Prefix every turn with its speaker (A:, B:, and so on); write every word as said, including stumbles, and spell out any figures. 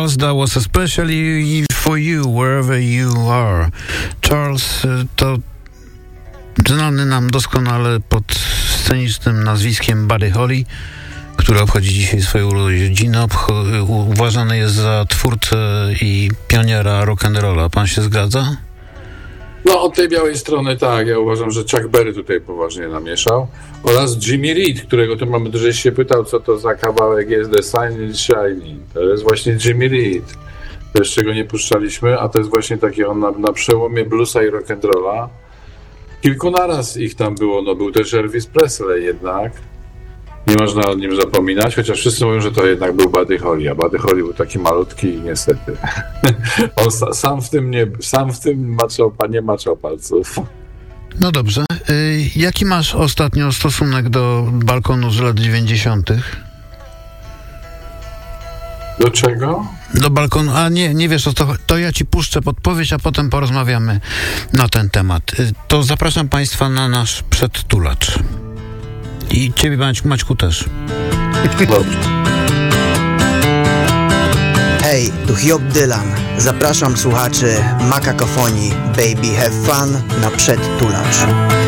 A: Charles, that was especially for you, wherever you are. Charles to znany nam doskonale pod scenicznym nazwiskiem Buddy Holly, który obchodzi dzisiaj swoje urodziny. Obcho- uważany jest za twórcę i pioniera rock'n'rolla. Pan się zgadza?
B: No, od tej białej strony tak. Ja uważam, że Chuck Berry tutaj poważnie namieszał. Oraz Jimmy Reed, którego tu mamy, żeś się pytał, co to za kawałek jest The Sun is Shining. To jest właśnie Jimmy Reed. Też czego nie puszczaliśmy, a to jest właśnie takie on na, na przełomie bluesa i rock'n'rolla. Kilku naraz ich tam było. No, był też Elvis Presley jednak. Nie można o nim zapominać, chociaż wszyscy mówią, że to jednak był Buddy Holly, a Buddy Holly był taki malutki i niestety on sa, sam w tym nie, sam w tym maczał, nie maczał palców.
A: No dobrze. Y, jaki masz ostatnio stosunek do balkonu z lat dziewięćdziesiątych?
B: Do czego?
A: Do balkonu, a nie, nie wiesz o to, to ja ci puszczę podpowiedź, a potem porozmawiamy na ten temat. Y, to zapraszam Państwa na nasz przedtulacz. I ciebie, Maćku, Maćku też.
B: Dobrze.
C: Hej, tu Hiob Dylan. Zapraszam słuchaczy Makakofonii Baby Have Fun na przedtulacz.